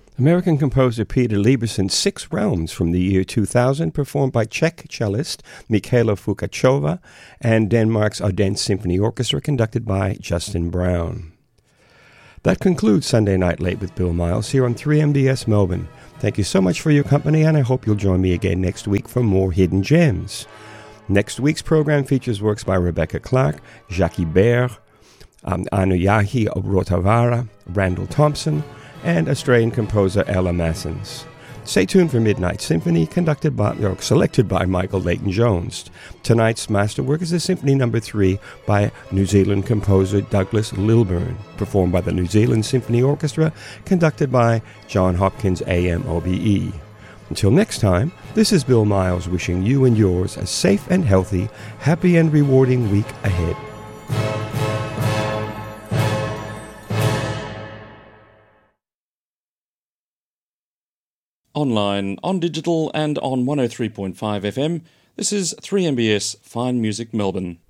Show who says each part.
Speaker 1: American composer Peter Lieberson's Six Realms from the year 2000, performed by Czech cellist Michaela Fukachova and Denmark's Odense Symphony Orchestra, conducted by Justin Brown. That concludes Sunday Night Late with Bill Miles here on 3MBS Melbourne. Thank you so much for your company, and I hope you'll join me again next week for more Hidden Gems. Next week's program features works by Rebecca Clark, Jacques Baird, Anuyahi Rotavara, Randall Thompson, and Australian composer Ella Massens. Stay tuned for Midnight Symphony, selected by Michael Leighton-Jones. Tonight's masterwork is the Symphony No. 3 by New Zealand composer Douglas Lilburn, performed by the New Zealand Symphony Orchestra, conducted by John Hopkins AMOBE. Until next time, this is Bill Miles wishing you and yours a safe and healthy, happy and rewarding week ahead.
Speaker 2: Online, on digital and on 103.5 FM, this is 3MBS Fine Music Melbourne.